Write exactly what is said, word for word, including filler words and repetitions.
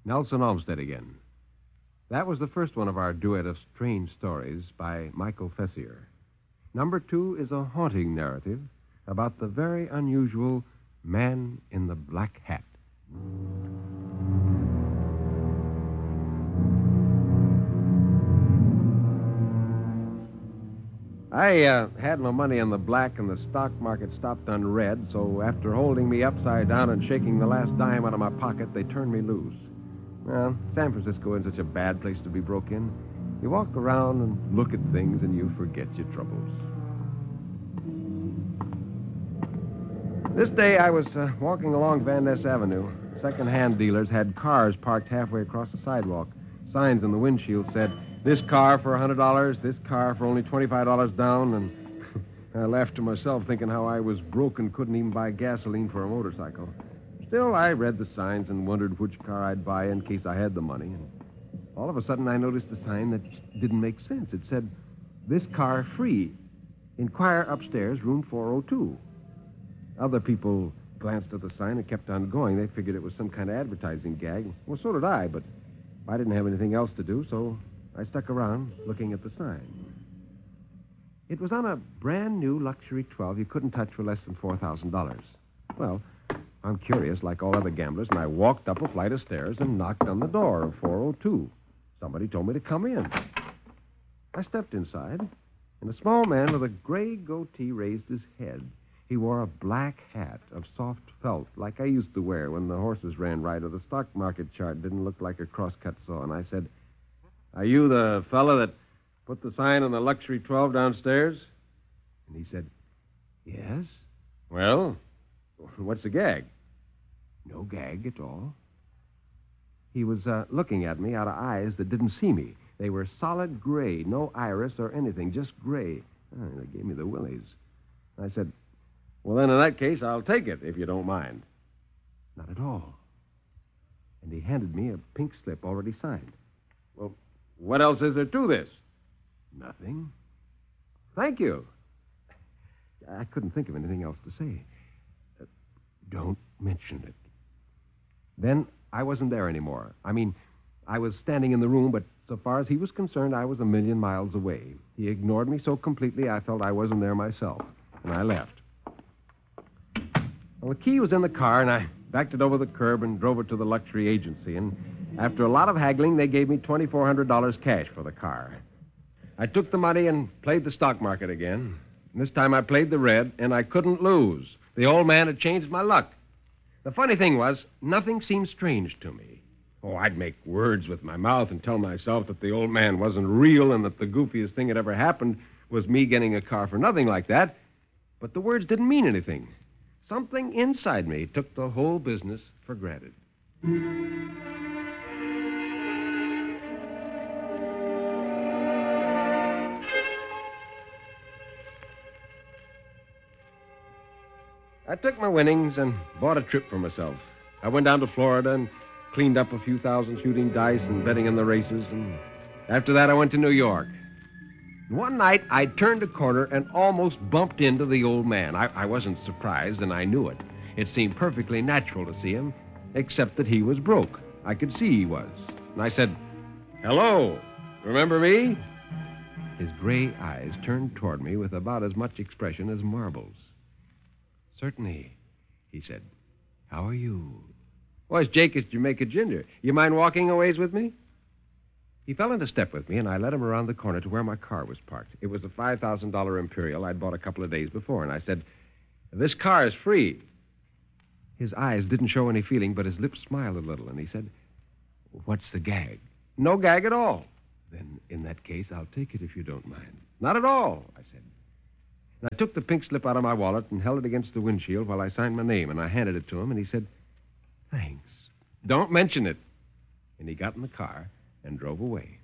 Nelson Olmsted again. That was the first one of our duet of strange stories by Michael Fessier. Number two is a haunting narrative about the very unusual Man in the Black Hat. I uh, had my money in the black and the stock market stopped on red, so after holding me upside down and shaking the last dime out of my pocket, they turned me loose. Well, San Francisco isn't such a bad place to be broke in. You walk around and look at things and you forget your troubles. This day I was uh, walking along Van Ness Avenue. Second-hand dealers had cars parked halfway across the sidewalk. Signs in the windshield said, "This car for one hundred dollars, this car for only twenty-five dollars down," and I laughed to myself thinking how I was broke and couldn't even buy gasoline for a motorcycle. Still, I read the signs and wondered which car I'd buy in case I had the money. And all of a sudden, I noticed a sign that didn't make sense. It said, "This car free. Inquire upstairs, room four oh two. Other people glanced at the sign and kept on going. They figured it was some kind of advertising gag. Well, so did I, but I didn't have anything else to do, so I stuck around looking at the sign. It was on a brand new luxury twelve you couldn't touch for less than four thousand dollars. Well, I'm curious like all other gamblers, and I walked up a flight of stairs and knocked on the door of four oh two. Somebody told me to come in. I stepped inside, and a small man with a gray goatee raised his head. He wore a black hat of soft felt, like I used to wear when the horses ran right, or the stock market chart didn't look like a crosscut saw. And I said, "Are you the fella that put the sign on the luxury twelve downstairs?" And he said, "Yes." "Well, what's the gag?" "No gag at all." He was uh, looking at me out of eyes that didn't see me. They were solid gray, no iris or anything, just gray. Oh, they gave me the willies. I said, "Well, then, in that case, I'll take it, if you don't mind." "Not at all." And he handed me a pink slip already signed. "Well, what else is there to this?" "Nothing." "Thank you." I couldn't think of anything else to say. Uh, don't mention it. Then I wasn't there anymore. I mean, I was standing in the room, but so far as he was concerned, I was a million miles away. He ignored me so completely, I felt I wasn't there myself, and I left. Well, the key was in the car, and I backed it over the curb and drove it to the luxury agency. And after a lot of haggling, they gave me twenty-four hundred dollars cash for the car. I took the money and played the stock market again. And this time I played the red, and I couldn't lose. The old man had changed my luck. The funny thing was, nothing seemed strange to me. Oh, I'd make words with my mouth and tell myself that the old man wasn't real and that the goofiest thing that ever happened was me getting a car for nothing like that. But the words didn't mean anything. Something inside me took the whole business for granted. I took my winnings and bought a trip for myself. I went down to Florida and cleaned up a few thousand shooting dice and betting in the races, and after that I went to New York. One night, I turned a corner and almost bumped into the old man. I, I wasn't surprised, and I knew it. It seemed perfectly natural to see him, except that he was broke. I could see he was. And I said, "Hello, remember me?" His gray eyes turned toward me with about as much expression as marbles. "Certainly," he said. "How are you?" "Well, it's Jake, it's Jamaica Ginger. You mind walking a ways with me?" He fell into step with me, and I led him around the corner to where my car was parked. It was a five thousand dollars Imperial I'd bought a couple of days before, and I said, "This car is free." His eyes didn't show any feeling, but his lips smiled a little, and he said, "What's the gag?" "No gag at all." "Then, in that case, I'll take it if you don't mind." "Not at all," I said. And I took the pink slip out of my wallet and held it against the windshield while I signed my name, and I handed it to him, and he said, "Thanks." "Don't mention it." And he got in the car and drove away.